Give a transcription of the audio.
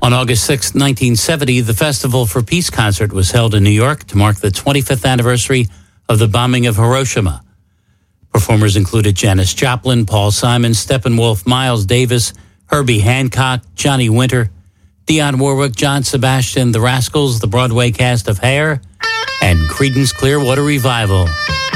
On August 6, 1970, the Festival for Peace concert was held in New York to mark the 25th anniversary of the bombing of Hiroshima. Performers included Janis Joplin, Paul Simon, Steppenwolf, Miles Davis, Herbie Hancock, Johnny Winter, Dionne Warwick, John Sebastian, The Rascals, the Broadway cast of Hair, and Creedence Clearwater Revival.